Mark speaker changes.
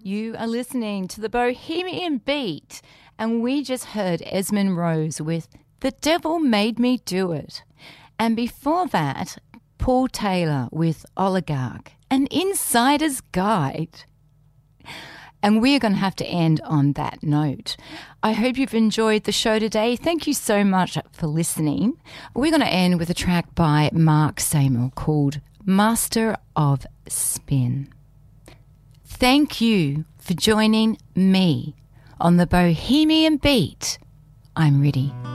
Speaker 1: You are listening to the Bohemian Beat, and we just heard Esmond Rose with The Devil Made Me Do It. And before that, Paul Taylor with Oligarch, an insider's guide. And we're going to have to end on that note. I hope you've enjoyed the show today. Thank you so much for listening. We're going to end with a track by Mark Samuel called Master of Spin. Thank you for joining me on the Bohemian Beat. I'm ready.